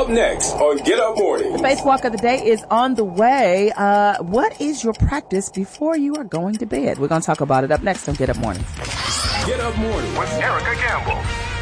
Up next on Get Up Morning. The Faith Walk of the Day is on the way. What is your practice before you are going to bed? We're going to talk about it up next on Get Up Morning. Get Up Morning with Erica Campbell.